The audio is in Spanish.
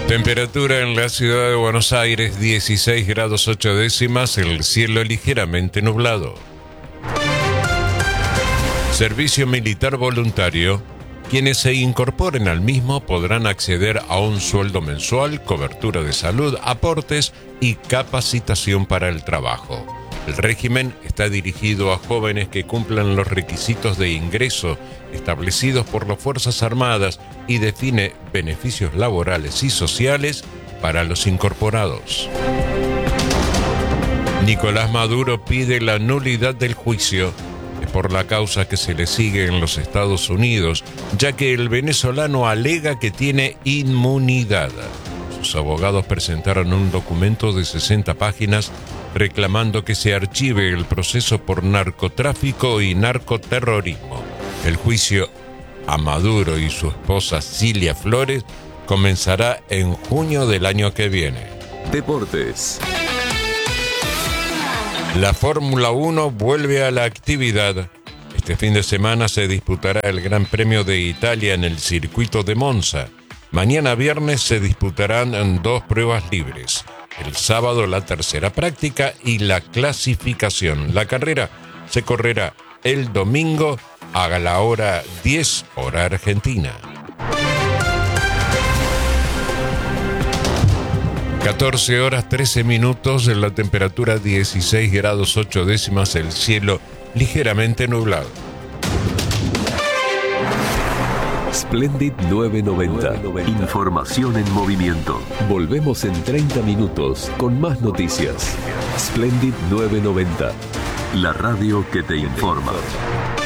Temperatura en la ciudad de Buenos Aires, 16 grados 8 décimas, el cielo ligeramente nublado. Servicio militar voluntario. Quienes se incorporen al mismo podrán acceder a un sueldo mensual, cobertura de salud, aportes y capacitación para el trabajo. El régimen está dirigido a jóvenes que cumplan los requisitos de ingreso establecidos por las Fuerzas Armadas y define beneficios laborales y sociales para los incorporados. Nicolás Maduro pide la nulidad del juicio por la causa que se le sigue en los Estados Unidos, ya que el venezolano alega que tiene inmunidad. Sus abogados presentaron un documento de 60 páginas reclamando que se archive el proceso por narcotráfico y narcoterrorismo. El juicio a Maduro y su esposa Cilia Flores comenzará en junio del año que viene. Deportes. La Fórmula 1 vuelve a la actividad. Este fin de semana se disputará el Gran Premio de Italia en el circuito de Monza. Mañana viernes se disputarán 2 pruebas libres. El sábado la tercera práctica y la clasificación. La carrera se correrá el domingo a la hora 10, hora argentina. 14 horas 13 minutos, la temperatura 16 grados 8 décimas, el cielo ligeramente nublado. Splendid 990. Información en movimiento. Volvemos en 30 minutos con más noticias. Splendid 990. La radio que te informa.